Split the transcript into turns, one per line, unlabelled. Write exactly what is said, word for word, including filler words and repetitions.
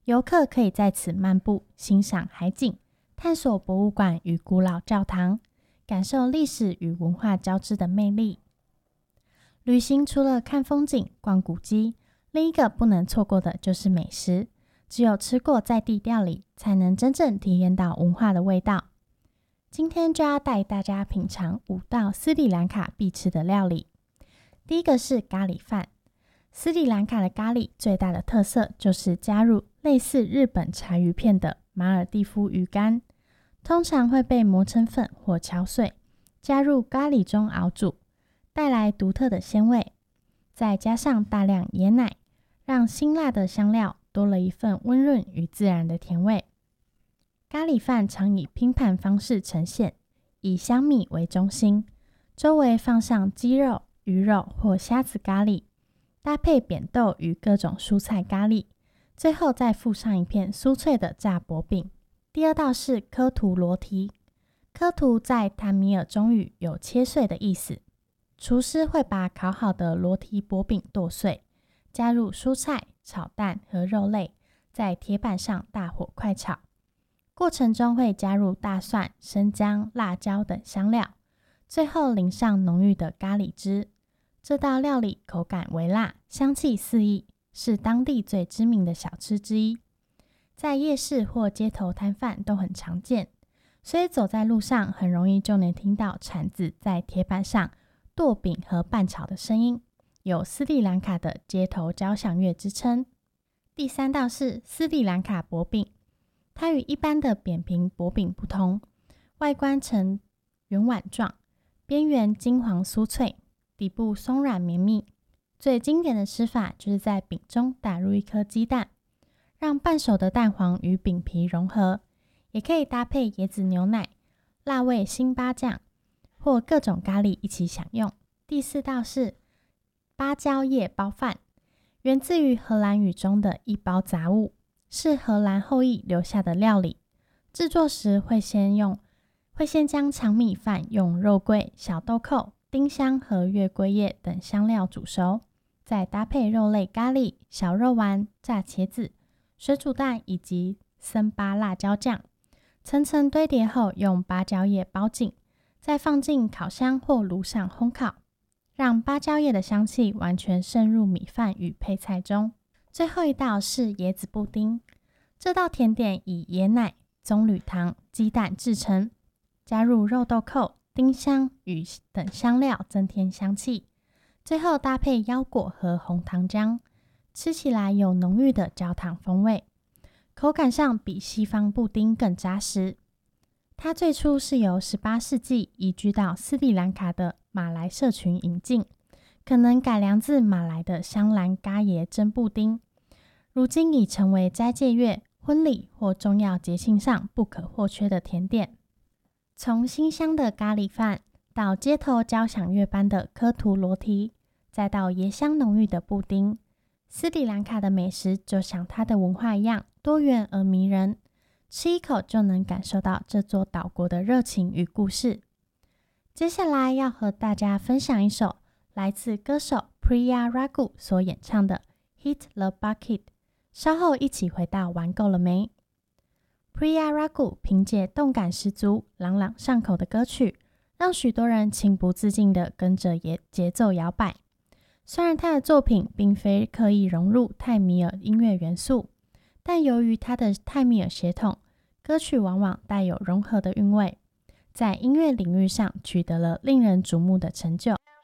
游客可以在此漫步，欣赏海景，探索博物馆与古老教堂，感受历史与文化交织的魅力。旅行除了看风景、逛古迹，另一个不能错过的就是美食。只有吃过在地料理，才能真正体验到文化的味道。今天就要带大家品尝五道斯里兰卡必吃的料理。第一个是咖喱饭。斯里兰卡的咖喱最大的特色就是加入类似日本柴鱼片的马尔地夫鱼干，通常会被磨成粉或敲碎，加入咖喱中熬煮，带来独特的鲜味。再加上大量椰奶，让辛辣的香料多了一份温润与自然的甜味。咖喱饭常以拼盘方式呈现，以香米为中心，周围放上鸡肉、鱼肉或虾子咖喱，搭配扁豆与各种蔬菜咖喱，最后再附上一片酥脆的炸薄饼。第二道是科图罗提。科图在坦米尔中语有切碎的意思，厨师会把烤好的罗提薄饼剁碎，加入蔬菜、炒蛋和肉类，在铁板上大火快炒。过程中会加入大蒜、生姜、辣椒等香料，最后淋上浓郁的咖喱汁。这道料理口感微辣，香气四溢，是当地最知名的小吃之一。在夜市或街头摊贩都很常见，所以走在路上很容易就能听到铲子在铁板上剁饼和拌炒的声音，有斯里兰卡的街头交响乐之称。第三道是斯里兰卡薄饼。它与一般的扁平薄饼不同，外观呈圆碗状，边缘金黄酥脆，底部松软绵密。最经典的吃法就是在饼中打入一颗鸡蛋，让半熟的蛋黄与饼皮融合，也可以搭配椰子牛奶、辣味辛巴酱或各种咖喱一起享用。第四道是芭蕉叶包饭，源自于荷兰语中的一包杂物，是荷兰后裔留下的料理。制作时会先用会先将长米饭用肉桂、小豆蔻、丁香和月桂叶等香料煮熟，再搭配肉类咖喱、小肉丸、炸茄子、水煮蛋以及森巴辣椒酱，层层堆叠后用芭蕉叶包紧，再放进烤箱或炉上烘烤，让芭蕉叶的香气完全渗入米饭与配菜中。最后一道是椰子布丁。这道甜点以椰奶、棕榈糖、鸡蛋制成，加入肉豆蔻、丁香与等香料增添香气，最后搭配腰果和红糖浆，吃起来有浓郁的焦糖风味，口感上比西方布丁更扎实。它最初是由十八世纪移居到斯里兰卡的马来社群引进，可能改良自马来的香兰咖椰蒸布丁，如今已成为斋戒月、婚礼或重要节庆上不可或缺的甜点。从新香的咖喱饭，到街头交响乐般的科图罗提，再到椰香浓郁的布丁，斯里兰卡的美食就像它的文化一样多元而迷人，吃一口就能感受到这座岛国的热情与故事。接下来要和大家分享一首来自歌手 Priya Ragu 所演唱的 Hit the Bucket。稍后一起回到玩够了没。 Priya Ragu 凭借动感十足、朗朗上口的歌曲，让许多人情不自禁地跟着节奏摇摆。虽然他的作品并非刻意融入泰米尔音乐元素，但由于他的泰米尔血统，歌曲往往带有融合的韵味，在音乐领域上取得了令人瞩目的成就。